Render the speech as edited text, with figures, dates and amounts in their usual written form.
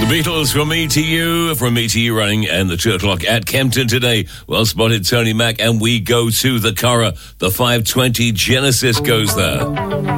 Beatles, From Me to You, From Me to You running, and the 2 o'clock at Kempton today. Well spotted, Tony Mac, and we go to the Curragh. The 520 Genesis goes there.